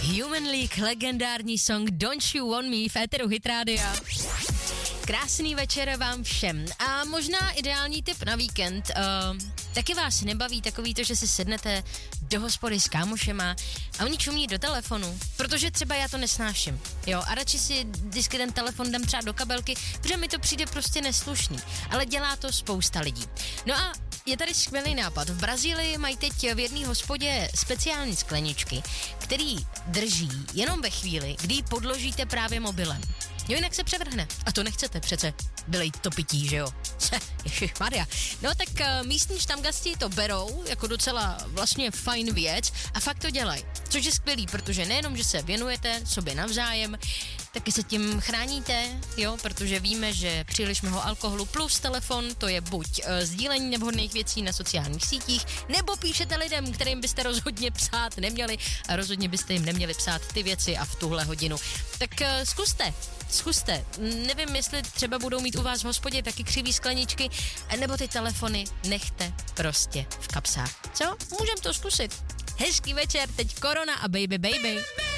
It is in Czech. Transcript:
Human League, legendární song Don't You Want Me v éteru Hit Rádia. Krásný večer vám všem a možná ideální tip na víkend. Taky vás nebaví takový to, že si sednete do hospody s kámošema a oni čumí do telefonu, protože třeba já to nesnáším, jo, a radši si vždycky ten telefon dám třeba do kabelky, protože mi to přijde prostě neslušný, ale dělá to spousta lidí. No a je tady skvělý nápad. V Brazílii mají teď v jedné hospodě speciální skleničky, který drží jenom ve chvíli, kdy ji podložíte právě mobilem. Jo, jinak se převrhne. A to nechcete přece vylejt to pití, že jo? Ježišmarja. No tak místní štamgasti to berou jako docela vlastně fajn věc a fakt to dělají. Což je skvělý, protože nejenom, že se věnujete sobě navzájem, taky se tím chráníte, jo, protože víme, že příliš mnoho alkoholu plus telefon, to je buď sdílení nevhodných věcí na sociálních sítích, nebo píšete lidem, kterým byste rozhodně psát neměli a rozhodně byste jim neměli psát ty věci a v tuhle hodinu. Tak zkuste. Nevím, jestli třeba budou mít u vás v hospodě taky křivý skleničky, nebo ty telefony nechte prostě v kapsách. Co? Můžem to zkusit. Hezký večer, teď Korona a Baby Baby.